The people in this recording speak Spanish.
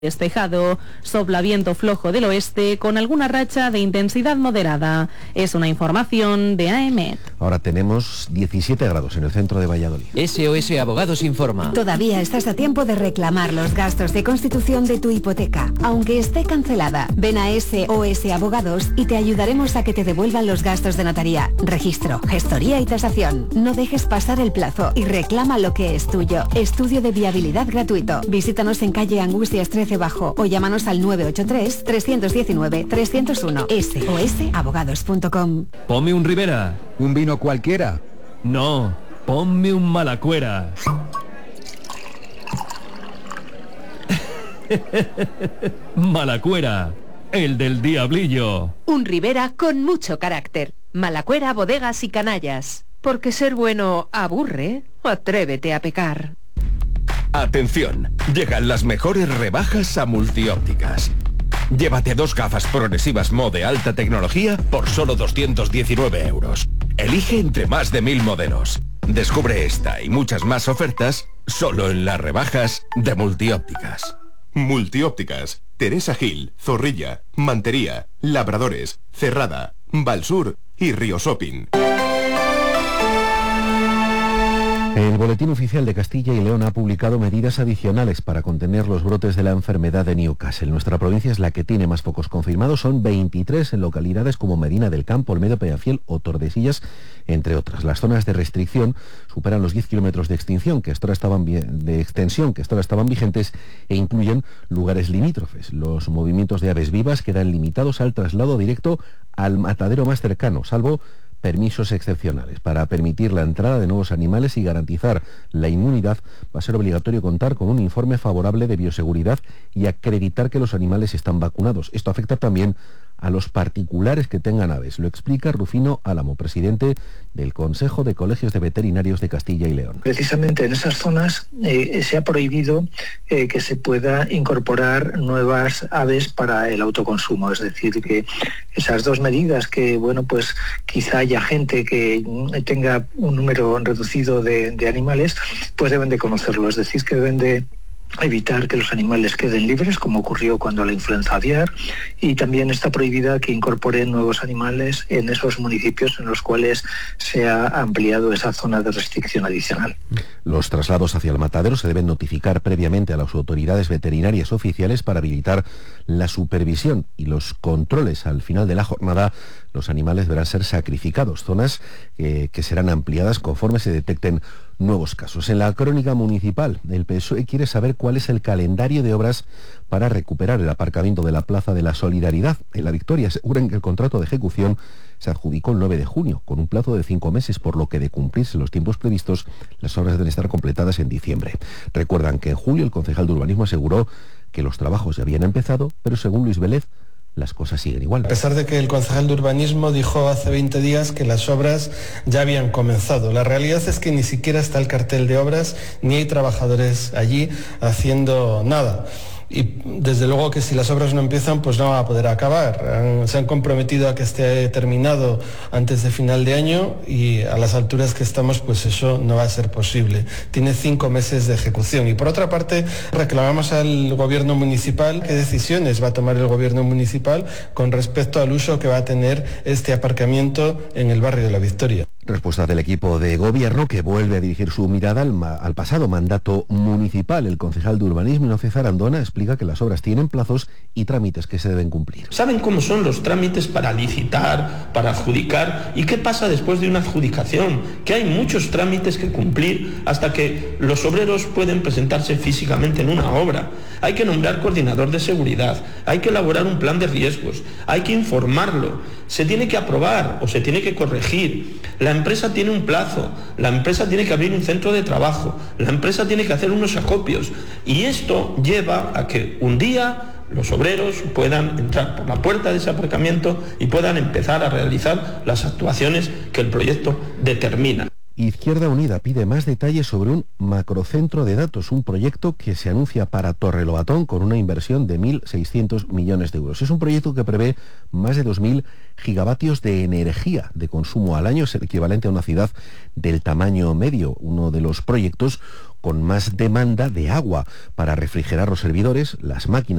Despejado, sopla viento flojo del oeste con alguna racha de intensidad moderada. Es una información de AEMET. Ahora tenemos 17 grados en el centro de Valladolid. SOS Abogados informa. Todavía estás a tiempo de reclamar los gastos de constitución de tu hipoteca, aunque esté cancelada. Ven a SOS Abogados y te ayudaremos a que te devuelvan los gastos de notaría, registro, gestoría y tasación. No dejes pasar el plazo y reclama lo que es tuyo. Estudio de viabilidad gratuito. Visítanos en calle Angustias 13 Bajo o llámanos al 983-319-301. sosabogados.com. Ponme un Ribera. ¿Un vino cualquiera? No, ponme un Malacuera. Malacuera, el del diablillo. Un Ribera con mucho carácter. Malacuera, bodegas y canallas. Porque ser bueno aburre, atrévete a pecar. Atención, llegan las mejores rebajas a Multiópticas. Llévate 2 gafas progresivas Mo de alta tecnología por solo 219 euros. Elige entre más de 1000 modelos. Descubre esta y muchas más ofertas solo en las rebajas de Multiópticas. Multiópticas, Teresa Gil, Zorrilla, Mantería, Labradores, Cerrada, Valsur y Río Shopping. El Boletín Oficial de Castilla y León ha publicado medidas adicionales para contener los brotes de la enfermedad de Newcastle. Nuestra provincia es la que tiene más focos confirmados, son 23 en localidades como Medina del Campo, Olmedo, Peñafiel o Tordesillas, entre otras. Las zonas de restricción superan los 10 kilómetros de extensión que hasta ahora estaban vigentes e incluyen lugares limítrofes. Los movimientos de aves vivas quedan limitados al traslado directo al matadero más cercano, salvo permisos excepcionales. Para permitir la entrada de nuevos animales y garantizar la inmunidad, va a ser obligatorio contar con un informe favorable de bioseguridad y acreditar que los animales están vacunados. Esto afecta también a los particulares que tengan aves. Lo explica Rufino Álamo, presidente del Consejo de Colegios de Veterinarios de Castilla y León. Precisamente en esas zonas se ha prohibido que se pueda incorporar nuevas aves para el autoconsumo. Es decir, que esas dos medidas que, bueno, pues quizá haya gente que tenga un número reducido de animales, pues deben de conocerlo. Es decir, que deben de evitar que los animales queden libres, como ocurrió cuando la influenza aviar, y también está prohibida que incorporen nuevos animales en esos municipios en los cuales se ha ampliado esa zona de restricción adicional. Los traslados hacia el matadero se deben notificar previamente a las autoridades veterinarias oficiales para habilitar la supervisión y los controles. Al final de la jornada, los animales deberán ser sacrificados, zonas que serán ampliadas conforme se detecten nuevos casos. En la crónica municipal, el PSOE quiere saber cuál es el calendario de obras para recuperar el aparcamiento de la Plaza de la Solidaridad. En La Victoria aseguran que el contrato de ejecución se adjudicó el 9 de junio, con un plazo de 5 meses, por lo que de cumplirse los tiempos previstos, las obras deben estar completadas en diciembre. Recuerdan que en julio el concejal de urbanismo aseguró que los trabajos ya habían empezado, pero según Luis Vélez, las cosas siguen igual. A pesar de que el concejal de urbanismo dijo hace 20 días que las obras ya habían comenzado, la realidad es que ni siquiera está el cartel de obras, ni hay trabajadores allí haciendo nada. Y desde luego que si las obras no empiezan, pues no va a poder acabar. Se han comprometido a que esté terminado antes de final de año y a las alturas que estamos, pues eso no va a ser posible. Tiene 5 meses de ejecución. Y por otra parte, reclamamos al gobierno municipal qué decisiones va a tomar el gobierno municipal con respecto al uso que va a tener este aparcamiento en el barrio de La Victoria. Respuesta del equipo de gobierno, que vuelve a dirigir su mirada al pasado mandato municipal. El concejal de urbanismo, Ignacio Zarandona, explica que las obras tienen plazos y trámites que se deben cumplir. ¿Saben cómo son los trámites para licitar, para adjudicar? ¿Y qué pasa después de una adjudicación? Que hay muchos trámites que cumplir hasta que los obreros pueden presentarse físicamente en una obra. Hay que nombrar coordinador de seguridad, hay que elaborar un plan de riesgos, hay que informarlo, se tiene que aprobar o se tiene que corregir. La empresa tiene un plazo, la empresa tiene que abrir un centro de trabajo, la empresa tiene que hacer unos acopios, y esto lleva a que un día los obreros puedan entrar por la puerta de ese aparcamiento y puedan empezar a realizar las actuaciones que el proyecto determina. Izquierda Unida pide más detalles sobre un macrocentro de datos, un proyecto que se anuncia para Torrelobatón con una inversión de 1.600 millones de euros. Es un proyecto que prevé más de 2.000 gigavatios de energía de consumo al año, es el equivalente a una ciudad del tamaño medio, uno de los proyectos con más demanda de agua para refrigerar los servidores, las máquinas